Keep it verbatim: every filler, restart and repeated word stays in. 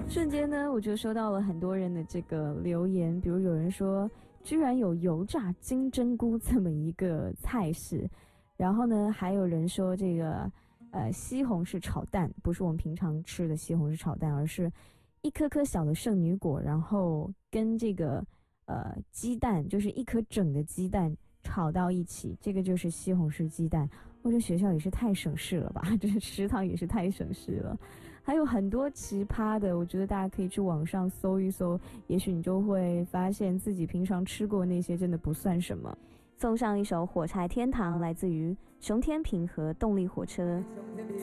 瞬间呢，我就收到了很多人的这个留言，比如有人说，居然有油炸金针菇这么一个菜式，然后呢，还有人说这个呃西红柿炒蛋不是我们平常吃的西红柿炒蛋，而是一颗颗小的圣女果，然后跟这个呃鸡蛋，就是一颗整的鸡蛋炒到一起，这个就是西红柿鸡蛋。我这学校也是太省事了吧，这食堂也是太省事了。还有很多奇葩的，我觉得大家可以去网上搜一搜，也许你就会发现自己平常吃过那些真的不算什么。送上一首《火柴天堂》，来自于熊天平和动力火车。